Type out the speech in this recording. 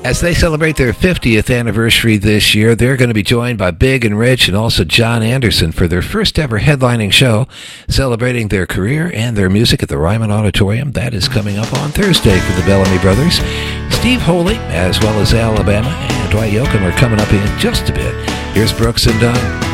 As they celebrate their 50th anniversary this year, they're going to be joined by Big and Rich and also John Anderson for their first ever headlining show, celebrating their career and their music at the Ryman Auditorium. That is coming up on Thursday for the Bellamy Brothers. Steve Holy, as well as Alabama, and Dwight Yoakam are coming up in just a bit. Here's Brooks and Dunn.